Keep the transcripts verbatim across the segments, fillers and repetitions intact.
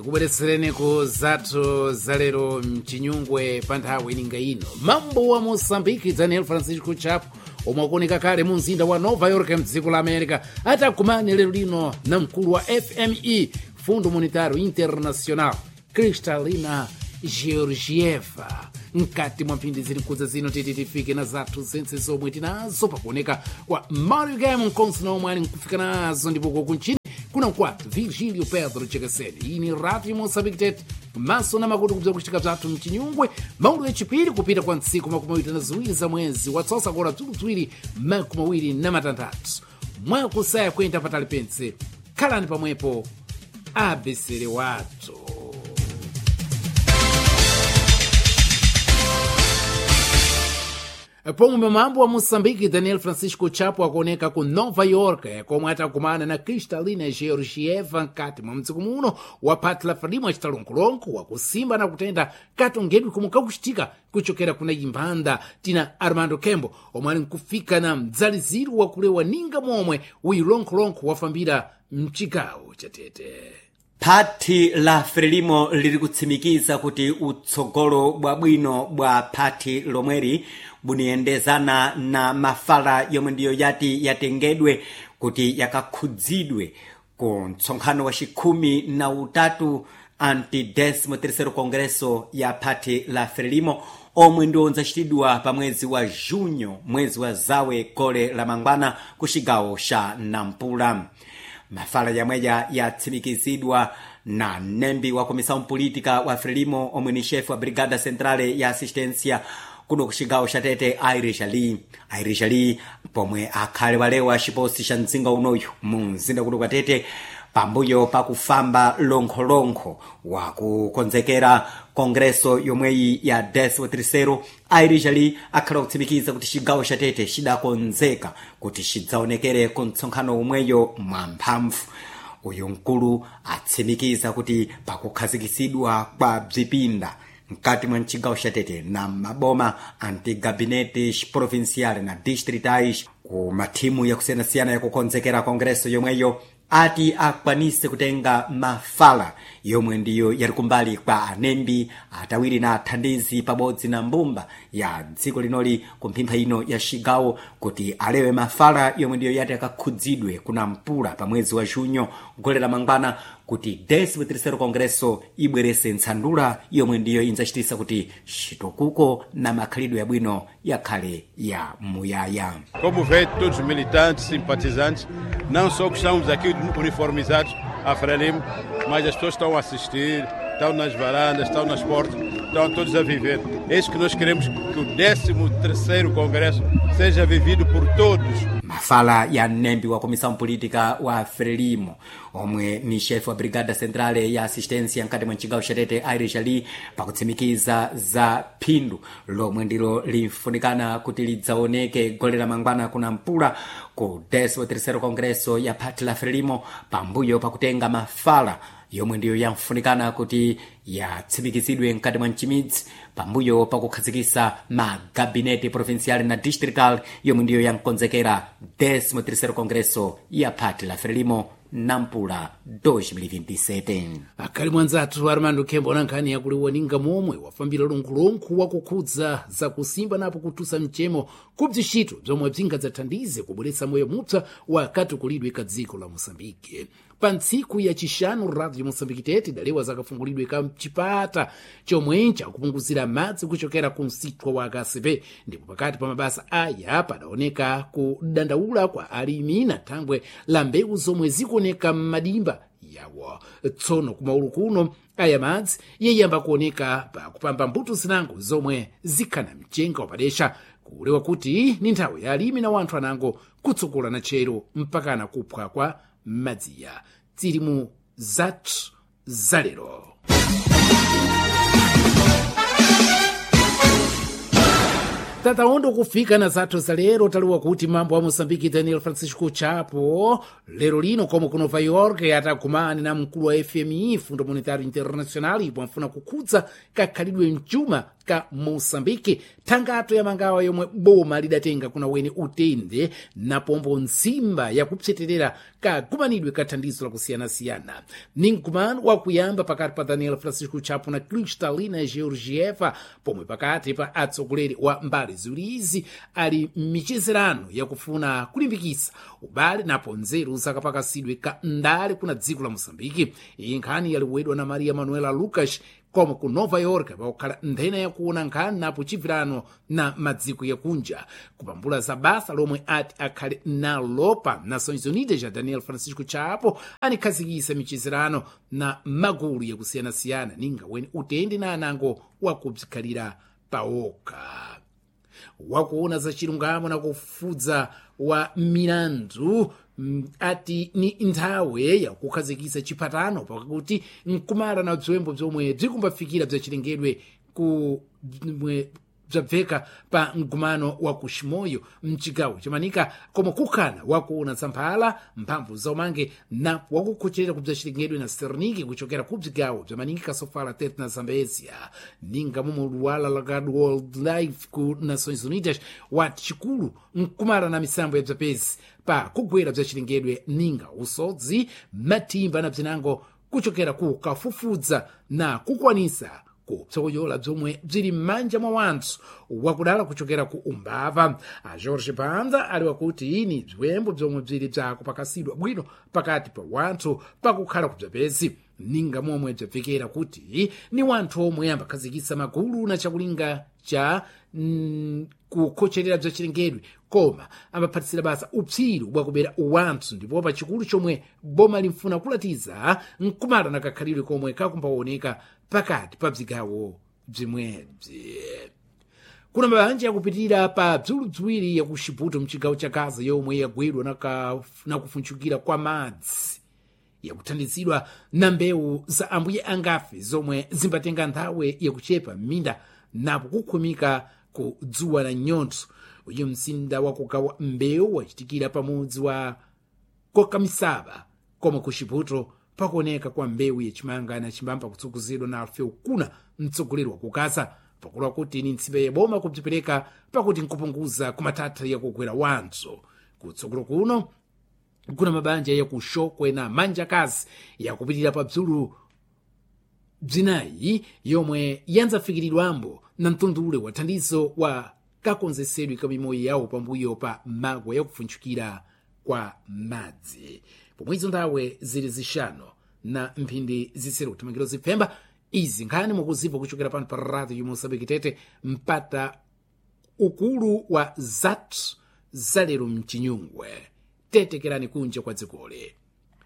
tikubweretsereni ku zathu zalero mchinyungwe pa nthawi ininga ino. Mambo wa Mozambique Daniel Francisco Chapo omwe akuoneka kale mu mzinda wa Nova York mdziko la America atakumane lero lino na mkulu wa F M E Fundo Monetário Internacional Kristalina Georgieva. Nkati mwa mphindi zili nkudza zino titi tifike na zathu zense zomwe tinazo pakuoneka kwa Mario Game Mkonsi na omwe ali nkufika nazo ndipo kunchini kuna mkwatu Virgílio Pedro Chekeseni. Iyi ni Radio Moçambique Tete maso na makuti kubza kuchitika zathu mchinyungwe maulu yachipiri kupita kwa ntsiku makumi mawiri na ziwiri za mwezi watsosa kora tutuwiri makumi mawiri na matandatu mwakusaya kwenda patali pense khalani pamwepo abesere watu. Pomwe mambo wa Mozambique Daniel Francisco Chapo akuoneka ku Nova York komwe atakumana na Kristalina Georgieva nkati mwa mdziko muno wapatula frelimo acitalonkolonko wakusimba na kutenda katongedwe komwe kakuchitika kuchokera kuna imbanda tina Armando Kembo omwe ali nkufika na mdzaliziro wakulewa ninga momwe uyilonkolonko wafambira mchigawo cha Tete. Phati la frelimo liri kutsimikiza kuti utsogolo bwabwino bwa phati lomweri buniyendezana na mafala yomwe ndiyo yati yatengedwe kuti yakakhudzidwe ku mtsonkhano wa chikhumi na utatu anti-décimo terceiro congresso ya phati la frelimo omwe ndiwo nzachitidwa pa mwezi wa junho mwezi wa zawe kole la mangwana ku cigawo ca Nampula. Mafala yamweya yatsimikizidwa na nembi wa komissão política wa frelimo omwe ni chefe wa brigada centrale ya assistência kuno kuchigawo cha Tete Irish Ali. Irish Ali pomwe akhale walewa chiposi cha mzinga unoyu mu mzinda kuno kwa Tete pambuyo pakufamba lonkholonko wa kukonzekera kongreso yomweyi ya décimo terceiro. Irish Ali akhala kutsimikiza kuti chigawo cha Tete chidakonzeka kuti chidzaonekere ku mtsonkhano umweyo mwamphamvu. Uyu mkulu atsimikiza kuti pakukhazikisidwa kwa bzipinda mkati mwa mchigawo cha Tete na maboma anti-gabinetes provincial na distritais ku mathimu yakusiyanasiyana yakukonzekera kongreso yomweyo ati akwanise kutenga mafala yomwe ndiyo yali kumbali kwa anembi atawiri na athandizi pabodzi na mbumba ya dziko linoli kumphempha ino ya cigawo kuti alewe mafala yomwe ndiyo yati akakhudzidwe kuna Mpula pa mwezi wa junho gole la mangwana kuti décimo terceiro congresso ibwerese ntsandula yomwe ndiyo inzachitisa kuti chitukuko na makhalidwe yabwino yakhale ya muyaya. Como vê, todos os militantes, simpatizantes, não só que estamos aqui uniformizados à Frelimo, mas as pessoas estão a assistir, estão nas varandas, estão nas portas, estão todos a viver. É isso que nós queremos, que o décimo terceiro congresso seja vivido por todos. Mafala ya nembi wa komissão política wa Frelimo omwe ni chefe wa brigada centrale ya assistência nkati mwa chigawo cha Tete Irish Ali pakutsimikiza za phindu lomwe ndilo lifunikana kuti lidzaoneke gole la mangwana kuna Mpula ku décimo terceiro congresso ya phati la Frelimo pambuyo pakutenga mafala yomwe ndiyo yamfunikana kuti yatsimikizidwe nkati mwa mchimidzi pambuyo pakukhazikisa magabinete provincial na distrital yomwe ndiyo yankonzekera décimo terceiro congresso ya phati la Frelimo Nampula dois mil e vinte e sete. Akali mwanzatu Armando Kembo na nkhani yakuliwa ninga momwe wafambira lonkulonku wakukhudza za kusimba napo kutusa mchemo kubzishito zomwe bzingadzathandize kubweretsa moyo mupsa wakati kulidwe ka dziko la Mozambique. Pa ntsiku ya chishanu Radio Moçambique Tete idalewa zakafungulidwe ka mchipata chomwencha kupunguzira madzi kuchokera ku msitwa wa H C B ndipo pakati pa mabasa aya padaoneka kudandaula kwa alimi na thangwe la mbewu zomwe zikuoneka m'madimba yawo. Tsono kumaulu kuno aya madzi yeyamba kuoneka pa kupamba mbuto zinango zomwe zikhana mchenga wapadesha kulewa kuti ni nthawi ya alimi na wanthu anango kutsukula na chero mpakana kuphwa kwa madziya. Tsirimu zathu zalero. Tataondo kufika na zathu zalero taliwa kuti mambo wa Mozambique Daniel Francisco Chapo lero lino komo ku Nova York atakumana na mkulu wa F M E Fundo Monetário Internacional ipo amfuna kukhudza kakhalidwe mchuma ka moçambique thangatu ya mangawa yomwe boma lidatenga kuna weni utende na pombo nsimba yakupseterera kagumanidwe ka thandizo lakusiyana-siyana. Ni mkumano wakuyamba pakati pa Daniel Francisco Chapo na Kristalina Georgieva, pomwe pakati pa atsogoleri wa mbali ziwirizi ali michezerano yakufuna kulimbikisa ubale napo nzeru zakapakasidwe ka ndale kuna dziko la moçambique. Iyi nkhani yaliwedwa na Maria Manuela Lucas koma ku Nova York pakukhala nthena yakuona nkhani napo chipirano na madziko yakunja kupambula za basa lomwe ati akhale nalo pa Nações Unidas ya Daniel Francisco Chapo anikhazikisa michezerano na magulu yakusiyana-siyana ninga weni utende na anango wakubzikhalira paoka. Wakuona za chilungamo na kufudza wa milandu ati ni nthawe yakukhazikisa chipatano pakuti nkumala na bzwembo bzomwe bzikumbafikira bzacilengedwe ku bzabveka pa mgumano wa kushimoyo mchigawo chamanika koma kukhana wakuona zamphala mphamvu zaumange napo wakukhocherera kubzacilengedwe na Serniki kuchokera ku bzigawo bzamanika sofala tete na Zambezia ninga mumu luwala lagadu wildlife ku Nações Unidas wati chikulu nkumala na misambo ya bzapezi pa kugwera bzacilengedwe ninga usodzi matimba na bzinango kuchokera ku kafufudza na kukwanisa kupsokoyola bzomwe bzili m'manja mwa wanthu wakudala kuchokera ku umbava. A Jorge Banda ali wakuti ini bzwembo bzomwe bzili bzakupakasidwa bwino pakati pa wanthu pakukhala ku bzapezi ninga momwe bzabvekera kuti ni wanthu omwe ambakhazikisa magulu na chakulinga cha mm, kukhocherera bzacilengedwe koma ambaphatisira basa upsiru bwakubera uwanthu ndipo pa chikulu chomwe boma limfuna kulatiza nkumala na kakhalidwe komwe kakumbaoneka pakati pa bzigawo bzimwebzi. Kuna mabanja yakupitirira pa bzulu bziwiri ya ku Chiputo mchigawo cha Gaza yomwe yagwedwa na kufunchukira kwa madzi yakuthandizidwa na mbewu za ambuye angafe zomwe zimbatenga nthawe yakuchepa m'minda napo kukhumika ku dzuwa na nyontho. Uyu mzinda wakugawa mbewu wachitikira pamudzi wa Kokamisaba koma ku Chiputo pakuoneka kwa mbewu yachimanga na chimbamba kutsogozedwa na Alfeu Kuna mtsogoleri wa kukaza pakulwa kuti ni ntsipe yaboma kubzipereka pakuti nkupunguza kumathatha yakugwera wanthu kutsogolo kuno. Kuna mabanja yakushokwe na manjakazi yakupitirira pa bzulu bzinayi yomwe yanzafikiridwambo na mtundule wa thandizo wa kakonzesedwe ka mimoyo yawo pambuyo pa magwa yakufunchukira kwa madzi. Pomwezo ndawe zili zishano na mphindi zisere kutamangiro zipfemba izi nkhani mukuziva kuchokera pano pa radio yoMoçambique tete mpata ukulu wa zatu zalero mchinyungwe tetekerani kunja kwa dzikole.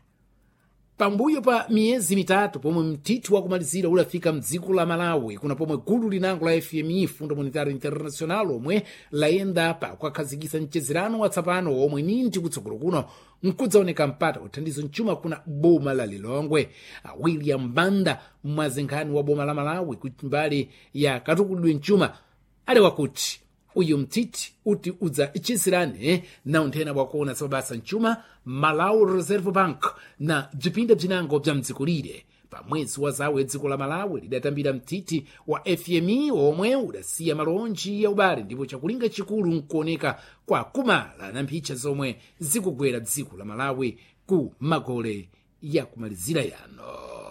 Pambuyo pa miyezi mitatu pomwe mtiti wakumalizira ulafika mdziko la Malawi kuna pomwe gulu linango la F M I Fundo Monetário Internacional omwe layenda pa kukhazikisa mchezerano watsapano omwe ninti kutsogolo kuno nkudzaoneka mpata uthandizo mchuma kuna boma la Lilongwe. William Banda mwazenkhani wa boma la Malawi kuti mbali ya katukudwe mchuma ali wakuti uyu mtiti uti udza ichizirane na unthena wakuona sababasa mchuma Malawi Reserve Bank na bzipinda bzinango bza mdzikulire. Pa mwezi wa zawe dziko la Malawi lidatambira mtiti wa F M I omwe udasiya malonji ya ubale ndipo chakulinga chikulu nkuoneka kwa kumala na mphicha zomwe zikugwera dziko la Malawi ku magole ya kumalizira yano.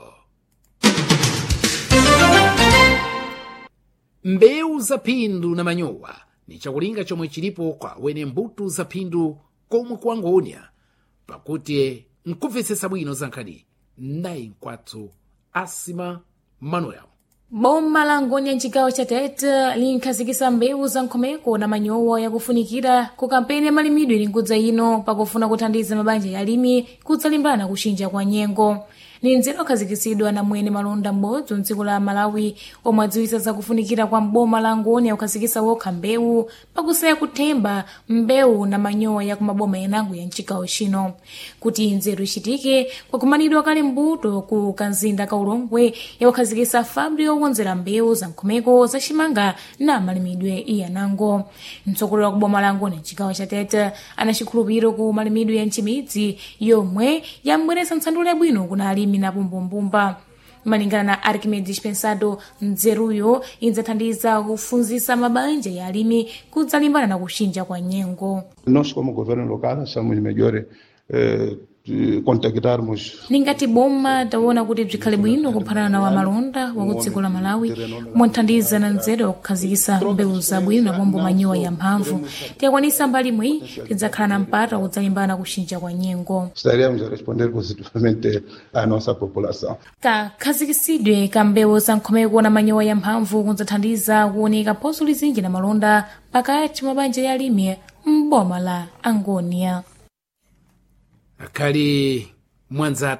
Mbewu za phindu na manyowa ni chakulinga chomwe chilipo kwa wene mbuto za phindu komwe kuangonia pakuti nkupfesesa bwino zankhani nayi nkwathu Asima Manuel. Boma la Ngonia mchigawo cha Tete linkhazikisa mbewu za nkhomeko na manyowa yakufunikira ku kampeni ya malimidwe linkudza ino pakufuna kuthandiza mabanja ya alimi kudzalimbana kushinja kwa nyengo. Ni nzeru akhazikisidwa na mwene malonda m'bodzi mdziko la Malawi omwe adziwisa zakufunikira kwa mboma la Ngonia kukhazikisa wokha mbewu pakusaya kuthemba mbewu na manyowa ya kumaboma yanango ya mchigawo chino. Kuti nzeru ichitike kwakumanidwa kale mbuto ku kanzinda ka Ulongwe yakukhazikisa fabri yowonzera mbewu za nkhomeko za chimanga na malimidwe iyanango. Mtsogoleri wa kuboma la Ngonia mchigawo cha Tete anachikhulupiriro ku malimidwe ya mchimidzi yomwe yambweretsa mtsandule bwino kuna alimi na pumbumbumba. malingana na Arquimedes Pensado, nzeruyo idzathandiza kufunzisa mabanja ya alimi kudzalimbana na kushinja kwa nyengo. Nós como governo local achamos melhor eh, contactarmos. Ningati boma taona kuti bzikhale bwino kuphatana na wamalonda wa kudziko la Malawi monthandiza na nzeru yakukhazikisa mbewu zabwino na pombo manyowa ya mphamvu. Tiyakwanisa mbali imwe tidzakhala na mpata kudzalimbana kushinja kwa nyengo. Estaremos a responder positivamente à nossa população. Kakhazikisidwe ka mbewu za nkhomeko na manyowa ya mphamvu kudzathandiza kuoneka phoso lizinji na malonda pakati mabanja ya alimi m'boma la Angonia. Akali mwanza